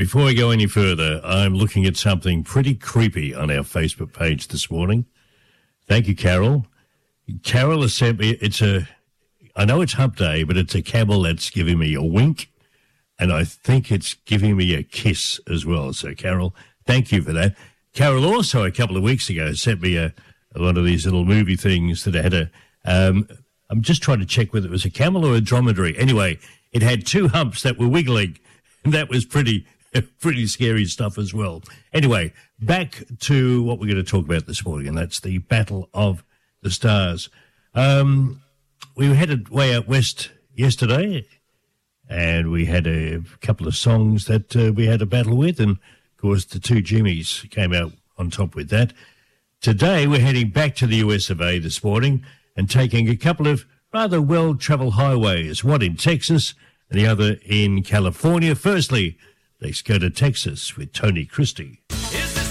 Before I go any further, I'm looking at something pretty creepy on our Facebook page this morning. Thank you, Carol. Carol has sent me, I know it's hump day, but it's a camel that's giving me a wink, and I think it's giving me a kiss as well. So, Carol, thank you for that. Carol also, a couple of weeks ago, sent me one of these little movie things that had I'm just trying to check whether it was a camel or a dromedary. Anyway, it had two humps that were wiggling, and that was pretty scary stuff as well. Anyway, back to what we're going to talk about this morning, and that's the Battle of the Stars. We were headed way out west yesterday, and we had a couple of songs that we had a battle with, and, of course, the two Jimmies came out on top with that. Today, we're heading back to the US of A this morning and taking a couple of rather well-travelled highways, one in Texas and the other in California. Firstly, let's go to Texas with Tony Christie.